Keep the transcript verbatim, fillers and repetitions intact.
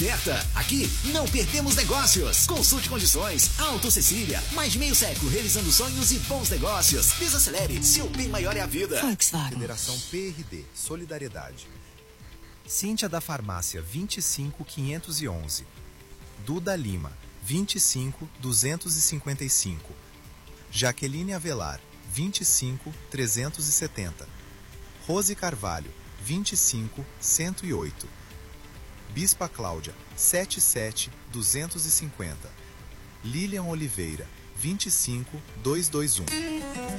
Aberta. Aqui não perdemos negócios. Consulte condições. Auto Cecília. Mais de meio século realizando sonhos e bons negócios. Desacelere. Seu bem maior é a vida. Volkswagen. Federação P R D. Solidariedade. Cíntia da Farmácia vinte e cinco, quinhentos e onze. Duda Lima vinte e cinco, duzentos e cinquenta e cinco. Jaqueline Avelar vinte e cinco, trezentos e setenta. Rose Carvalho vinte e cinco, cento e oito. Bispa Cláudia, setenta e sete, duzentos e cinquenta. Lilian Oliveira, vinte e cinco, duzentos e vinte e um.